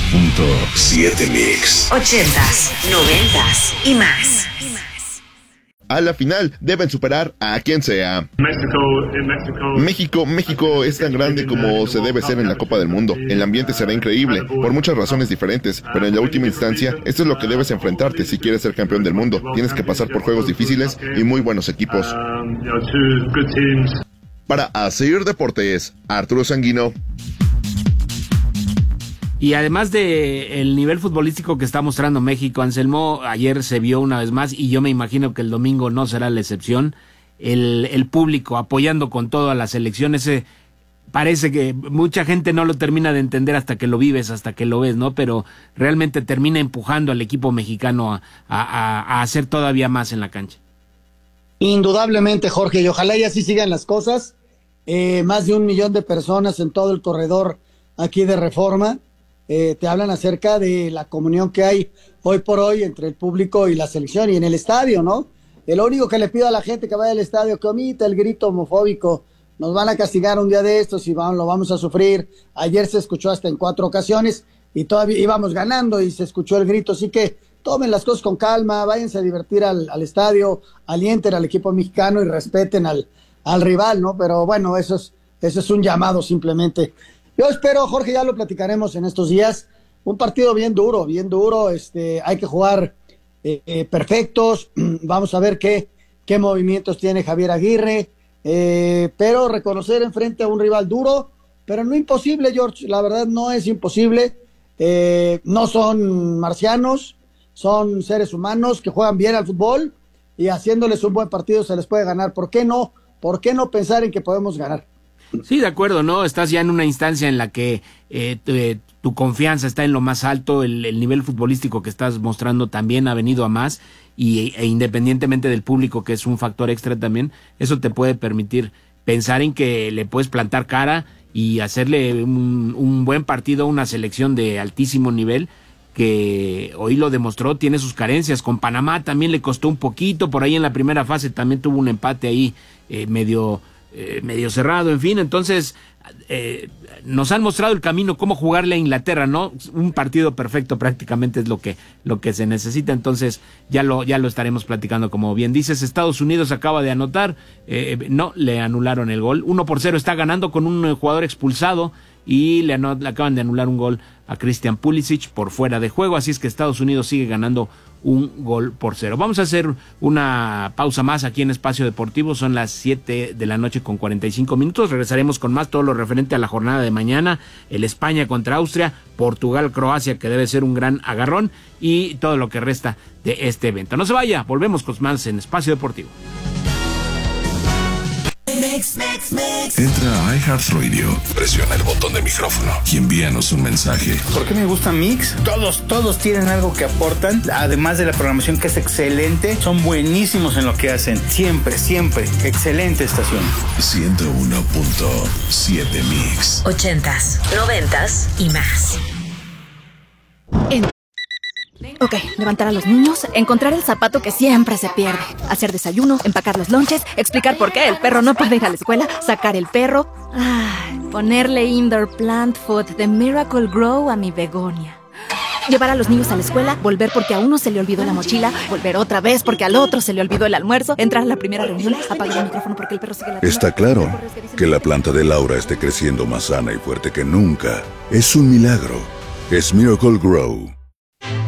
101.7 Mix. 80s, 90s y más. A la final deben superar a quien sea. México es tan grande como se debe ser en la Copa del Mundo. El ambiente será increíble, por muchas razones diferentes, pero en la última instancia, esto es lo que debes enfrentarte si quieres ser campeón del mundo. Tienes que pasar por juegos difíciles y muy buenos equipos. Para Asir Deportes, Arturo Sanguino. Y además de el nivel futbolístico que está mostrando México, Anselmo, ayer se vio una vez más, y yo me imagino que el domingo no será la excepción, el público apoyando con todo a la selección. Ese parece que mucha gente no lo termina de entender hasta que lo vives, hasta que lo ves, ¿no? Pero realmente termina empujando al equipo mexicano a hacer todavía más en la cancha. Indudablemente, Jorge, y ojalá y así sigan las cosas. Más de 1 millón de personas en todo el corredor aquí de Reforma. Te hablan acerca de la comunión que hay hoy por hoy entre el público y la selección y en el estadio, ¿no? Lo único que le pido a la gente que vaya al estadio, que omita el grito homofóbico. Nos van a castigar un día de estos y lo vamos a sufrir. Ayer se escuchó hasta en 4 ocasiones y todavía íbamos ganando y se escuchó el grito. Así que tomen las cosas con calma, váyanse a divertir al estadio, alienten al equipo mexicano y respeten al rival, ¿no? Pero bueno, eso es un llamado simplemente. Yo espero, Jorge, ya lo platicaremos en estos días, un partido bien duro, hay que jugar perfectos, vamos a ver qué movimientos tiene Javier Aguirre, pero reconocer enfrente a un rival duro, pero no imposible, George, la verdad no es imposible, no son marcianos, son seres humanos que juegan bien al fútbol y haciéndoles un buen partido se les puede ganar. ¿Por qué no pensar en que podemos ganar? Sí, de acuerdo, ¿no? Estás ya en una instancia en la que tu confianza está en lo más alto, el nivel futbolístico que estás mostrando también ha venido a más, e independientemente del público, que es un factor extra también, eso te puede permitir pensar en que le puedes plantar cara y hacerle un buen partido a una selección de altísimo nivel, que hoy lo demostró, tiene sus carencias. Con Panamá también le costó un poquito, por ahí en la primera fase también tuvo un empate ahí medio cerrado, en fin. Entonces nos han mostrado el camino, cómo jugarle a Inglaterra, ¿no? Un partido perfecto prácticamente es lo que se necesita. Entonces ya lo estaremos platicando. Como bien dices, Estados Unidos acaba de anotar, no, le anularon el gol, 1-0, está ganando con un jugador expulsado y le acaban de anular un gol a Christian Pulisic por fuera de juego, así es que Estados Unidos sigue ganando 1-0. Vamos a hacer una pausa más aquí en Espacio Deportivo, son las 7 de la noche con 45 minutos, regresaremos con más, todo lo referente a la jornada de mañana, el España contra Austria, Portugal-Croacia, que debe ser un gran agarrón, y todo lo que resta de este evento. No se vaya, volvemos con más en Espacio Deportivo. Entra a iHeartRadio, presiona el botón de micrófono y envíanos un mensaje. ¿Por qué me gusta Mix? Todos tienen algo que aportan, además de la programación que es excelente, son buenísimos en lo que hacen, siempre, excelente estación. 101.7 Mix. 80s, 90s y más. Ok, levantar a los niños, encontrar el zapato que siempre se pierde, hacer desayuno, empacar los lonches, explicar por qué el perro no puede ir a la escuela, sacar el perro, ponerle indoor plant food de Miracle Grow a mi begonia. Llevar a los niños a la escuela, volver porque a uno se le olvidó la mochila, volver otra vez porque al otro se le olvidó el almuerzo, entrar a la primera reunión, apagar el micrófono porque el perro sigue la... Está claro que la planta de Laura esté creciendo más sana y fuerte que nunca. Es un milagro. Es Miracle Grow.